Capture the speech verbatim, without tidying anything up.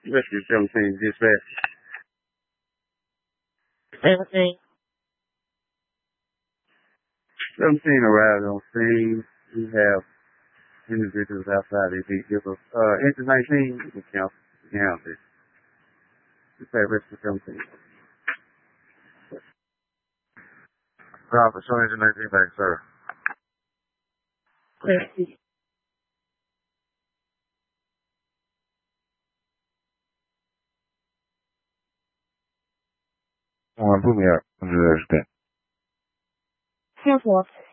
Rescue seventeen, dispatch. seventeen. seventeen arrived on scene. We have individuals outside the vehicle. Uh, engine nineteen, you can count, count it. Dispatch rescue seventeen. Copy, show engine nineteen back, sir. Rescue. Come on, put me up. I'm just understand. ten four.